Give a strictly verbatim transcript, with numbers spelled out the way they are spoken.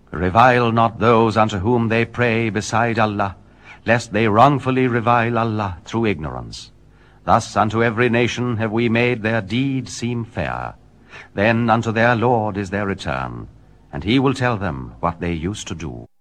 Revile not those unto whom they pray beside Allah, lest they wrongfully revile Allah through ignorance. Thus unto every nation have we made their deed seem fair. Then unto their Lord is their return, and he will tell them what they used to do.